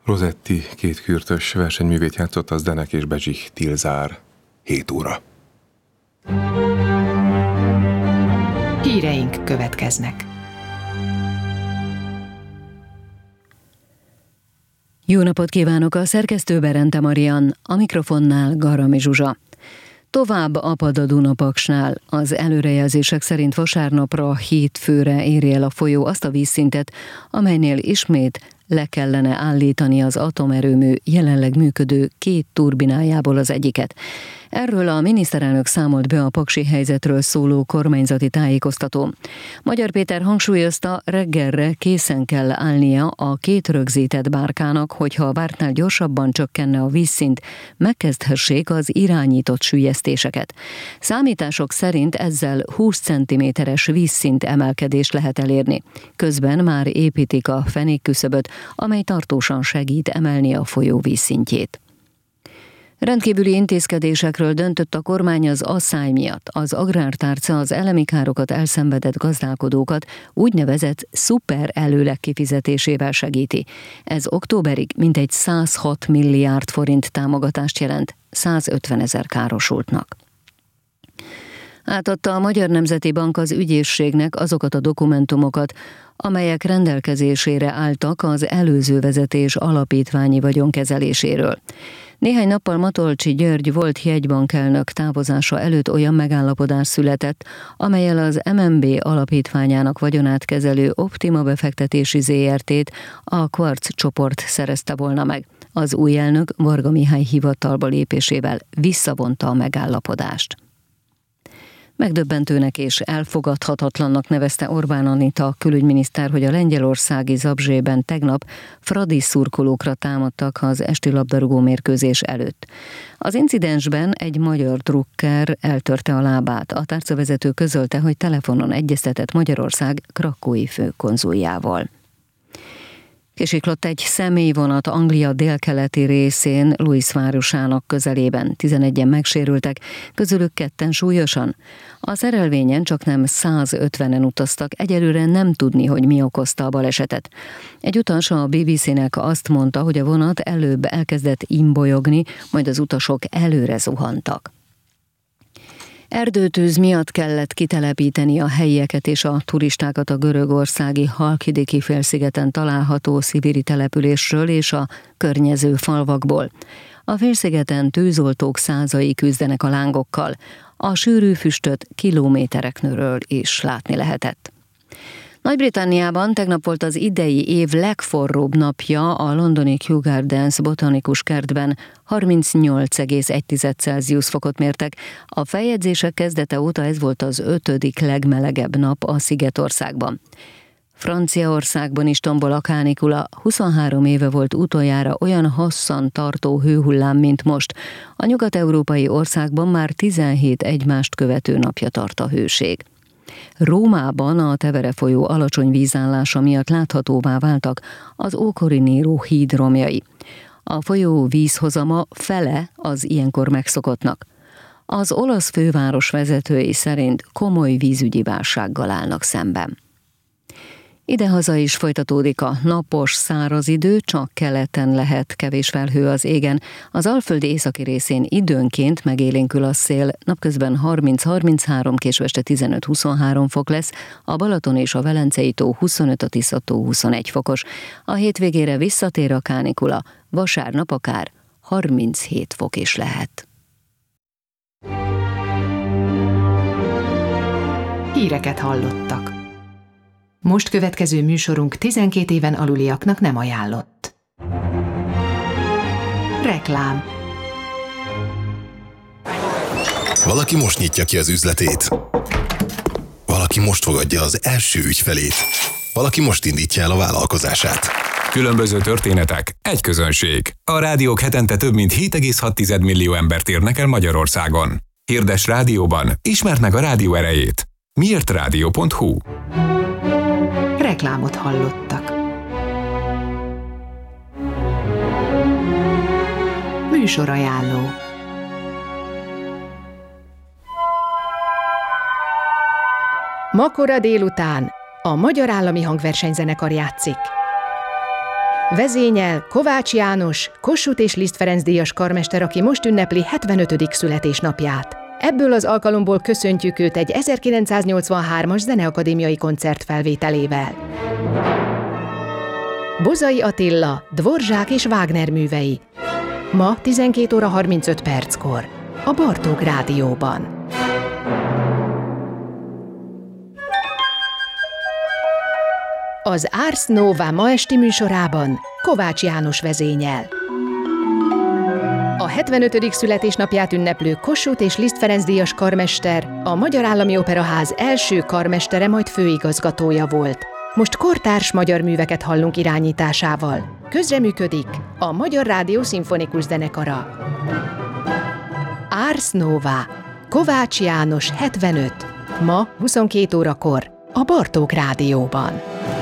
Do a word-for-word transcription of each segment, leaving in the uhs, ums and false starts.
Rosetti két kürtös versenyművét játszott az Zdenek és Bezsik Tilzár. hét óra. Híreink következnek. Jó napot kívánok, a szerkesztő Berente Marian, a mikrofonnál Garami Zsuzsa. Tovább apad a Dunapaksnál. Az előrejelzések szerint vasárnapra hétfőre éri el a folyó azt a vízszintet, amelynél ismét le kellene állítani az atomerőmű jelenleg működő két turbinájából az egyiket. Erről a miniszterelnök számolt be a paksi helyzetről szóló kormányzati tájékoztatón. Magyar Péter hangsúlyozta, reggelre készen kell állnia a két rögzített bárkának, hogyha a vártnál gyorsabban csökkenne a vízszint, megkezdhessék az irányított süllyesztéseket. Számítások szerint ezzel húsz centiméteres vízszint emelkedést lehet elérni. Közben már építik a fenékküszöböt, amely tartósan segít emelni a folyó vízszintjét. Rendkívüli intézkedésekről döntött a kormány az asszály miatt. Az agrártárca az elemi károkat elszenvedett gazdálkodókat úgynevezett szuper előleg kifizetésével segíti. Ez októberig mintegy százhat milliárd forint támogatást jelent százötven ezer károsultnak. Átadta a Magyar Nemzeti Bank az ügyészségnek azokat a dokumentumokat, amelyek rendelkezésére álltak az előző vezetés alapítványi vagyonkezeléséről. Néhány nappal Matolcsy György volt jegybankelnök távozása előtt olyan megállapodás született, amellyel az em en bé alapítványának vagyonát kezelő Optima befektetési zé er té-t a Quartz csoport szerezte volna meg. Az új elnök Varga Mihály hivatalba lépésével visszavonta a megállapodást. Megdöbbentőnek és elfogadhatatlannak nevezte Orbán Anita külügyminiszter, hogy a lengyelországi Zabrzeban tegnap Fradi szurkolókra támadtak az esti labdarúgó mérkőzés előtt. Az incidensben egy magyar drukker eltörte a lábát. A tárcavezető közölte, hogy telefonon egyeztetett Magyarország krakói főkonzuljával. Kisiklott egy személyvonat Anglia délkeleti részén, Lewis városának közelében. tizenegyen megsérültek, közülük ketten súlyosan. A szerelvényen csak nem százötvenen utaztak, egyelőre nem tudni, hogy mi okozta a balesetet. Egy utas a bé bé cé-nek azt mondta, hogy a vonat előbb elkezdett imbolyogni, majd az utasok előre zuhantak. Erdőtűz miatt kellett kitelepíteni a helyieket és a turistákat a görögországi Halkidiki félszigeten található szibéri településről és a környező falvakból. A félszigeten tűzoltók százai küzdenek a lángokkal. A sűrű füstöt kilométerekről is látni lehetett. Nagy-Britanniában tegnap volt az idei év legforróbb napja a londoni Kew Gardens botanikus kertben, harmincnyolc egész egy Celsius fokot mértek. A feljegyzések kezdete óta ez volt az ötödik legmelegebb nap a Szigetországban. Franciaországban is tombol a kánikula, huszonhárom éve volt utoljára olyan hosszan tartó hőhullám, mint most. A nyugat-európai országban már tizenhét egymást követő napja tart a hőség. Rómában a Tevere folyó alacsony vízállása miatt láthatóvá váltak az ókori Néró híd romjai. A folyó vízhozama fele az ilyenkor megszokottnak. Az olasz főváros vezetői szerint komoly vízügyi válsággal állnak szemben. Idehaza is folytatódik a napos, száraz idő, csak keleten lehet kevés felhő az égen. Az Alföld északi részén időnként megélénkül a szél, napközben harminc-harminchárom, késő este tizenöt-huszonhárom fok lesz, a Balaton és a Velencei tó huszonöt, a Tisza tó huszonegy fokos. A hétvégére visszatér a kánikula, vasárnap akár harminchét fok is lehet. Híreket hallottak. Most következő műsorunk tizenkét éven aluliaknak nem ajánlott. Reklám. Valaki most nyitja ki az üzletét. Valaki most fogadja az első ügyfelét. Valaki most indítja el a vállalkozását. Különböző történetek, egy közönség. A rádiók hetente több mint hét egész hat millió embert érnek el Magyarországon. Hirdes rádióban, ismerd meg a rádió erejét. miért rádió pont hu. Reklámot hallottak. Műsorajánló. Ma kora délután a Magyar Állami Hangversenyzenekar játszik. Vezényel Kovács János, Kossuth és Liszt Ferenc díjas karmester, aki most ünnepli hetvenötödik születésnapját. Ebből az alkalomból köszöntjük őt egy ezerkilencszáznyolcvanhármas zeneakadémiai koncert felvételével. Bozai Attila, Dvorzsák és Wagner művei. Ma tizenkét óra harmincöt perckor. A Bartók Rádióban. Az Ars Nova ma esti műsorában Kovács János vezényel. A hetvenötödik születésnapját ünneplő Kossuth és Liszt Ferenc díjas karmester a Magyar Állami Operaház első karmestere, majd főigazgatója volt. Most kortárs magyar műveket hallunk irányításával. Közreműködik a Magyar Rádió Szimfonikus Zenekara. Ars Nova, Kovács János hetvenöt, ma huszonkét órakor a Bartók Rádióban.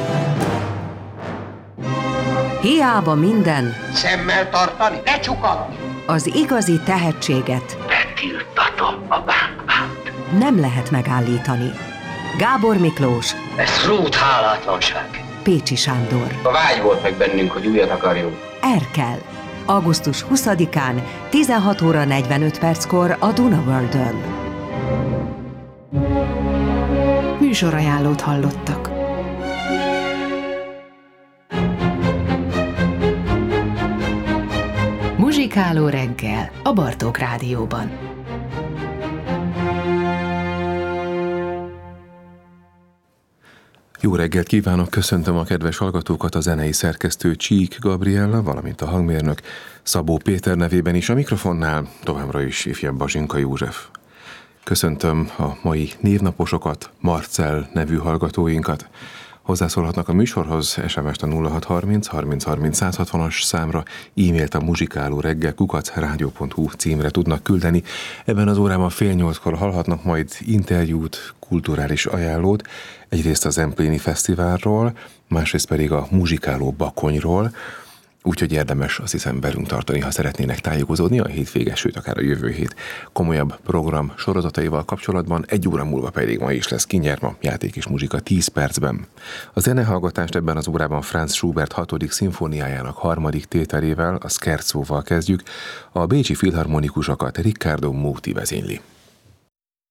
Hiába minden, szemmel tartani, ne csukatni. az igazi tehetséget Betiltatom a bánkbát. nem lehet megállítani. Gábor Miklós, Ez rút hálátlanság. Pécsi Sándor, A vágy volt meg bennünk, hogy újat akarjunk. Erkel. augusztus huszadikán, tizenhat óra negyvenöt perckor a Duna Worldön. Műsorajánlót hallottak. Muzsikáló reggel a Bartók Rádióban. Jó reggelt kívánok, köszöntöm a kedves hallgatókat, a zenei szerkesztő Csík Gabriella, valamint a hangmérnök Szabó Péter nevében is, a mikrofonnál továbbra is ifjabb Bazsinka József. Köszöntöm a mai névnaposokat, Marcell nevű hallgatóinkat. Hozzászólhatnak a műsorhoz, es em est a nulla hat harminc harminc harminc száz hatvanas számra, e-mailt a muzsikáló reggel kukac rádió pont hu címre tudnak küldeni. Ebben az órában fél nyolckor hallhatnak majd interjút, kulturális ajánlót, egyrészt a Zempléni Fesztiválról, másrészt pedig a muzsikáló Bakonyról, úgyhogy érdemes azt hiszem velünk tartani, ha szeretnének tájékozódni a hétvége, sőt akár a jövő hét komolyabb program sorozataival kapcsolatban. Egy óra múlva pedig ma is lesz Kinyerma, játék és muzsika tíz percben. A zenehallgatást ebben az órában Franz Schubert hatodik szimfóniájának harmadik tételével, a Scherzóval kezdjük. A bécsi filharmonikusokat Riccardo Muti vezényli.